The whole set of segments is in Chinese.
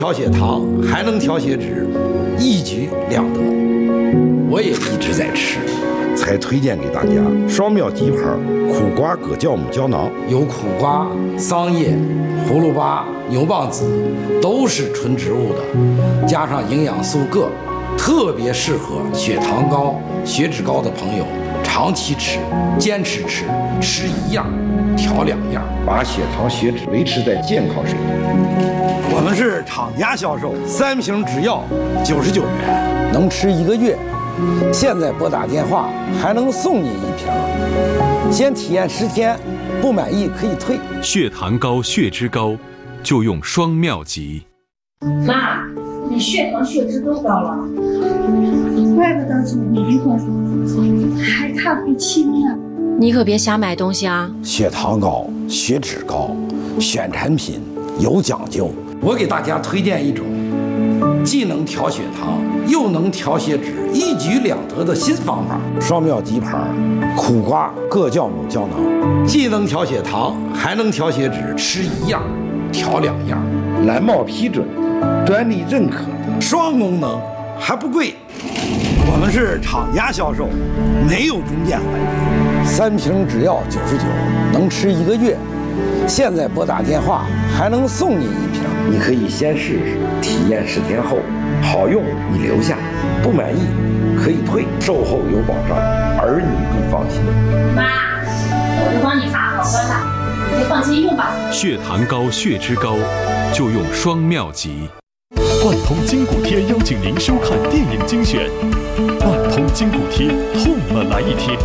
调血糖还能调血脂，一举两得。我也一直在吃，才推荐给大家双妙极牌苦瓜葛酵母胶囊，有苦瓜、桑叶、葫芦巴、牛蒡子，都是纯植物的，加上营养素铬，特别适合血糖高、血脂高的朋友长期吃、坚持吃，吃一样调两样，把血糖血脂维持在健康水平。我们是厂家销售，3瓶只要99元，能吃1个月。现在拨打电话还能送你1瓶，先体验10天，不满意可以退。 血糖高、血脂高，就用双妙极。 妈，你血糖血脂都高了， 怪不得总迷糊，还看不清呢。 你可别瞎买东西啊！ 血糖高、血脂高，选产品有讲究。我给大家推荐一种既能调血糖又能调血脂，一举两得的新方法——双妙极牌苦瓜葛酵母胶囊，既能调血糖还能调血脂，吃一样调两样。蓝茂批准的，专利认可的，双功能，还不贵。我们是厂家销售，没有中间环节，3瓶只要99，能吃1个月。现在拨打电话还能送你1瓶，你可以先试试，体验10天后好用你留下，不满意可以退，售后有保障，儿女更放心。 妈，我都帮你查好了啦，你就放心用吧。 血糖高、血脂高，就用双妙极。 万通筋骨贴邀请您收看电影精选，万通筋骨贴，痛了来一贴。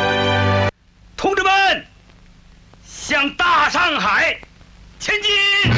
同志们，向大上海前进！